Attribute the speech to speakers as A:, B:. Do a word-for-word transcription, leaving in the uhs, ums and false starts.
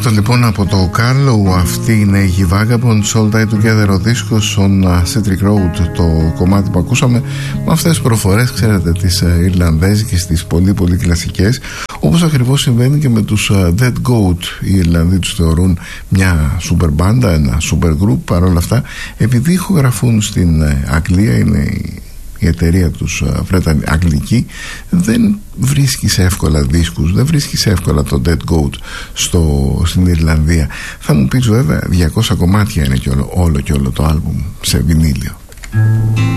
A: πρώτο λοιπόν από το Carlo, αυτή είναι η Vagabonds, All Die Together, ο δίσκος on Citric Road, το κομμάτι που ακούσαμε με αυτές τις προφορές, ξέρετε, τις Ιρλανδέζικες, τις πολύ πολύ κλασικές, όπως ακριβώς συμβαίνει και με τους Dead Goat. Οι Ιρλανδοί τους θεωρούν μια super μπάντα, ένα super group. Παρόλα αυτά, επειδή ηχογραφούν στην Αγγλία, είναι η εταιρεία τους Βρετανική, αγγλική, δεν βρίσκεις εύκολα δίσκους, δεν βρίσκεις εύκολα το Dead Goat στο, στην Ιρλανδία. Θα μου πεις βέβαια διακόσια κομμάτια είναι και όλο, όλο και όλο το άλμπουμ σε βινίλιο.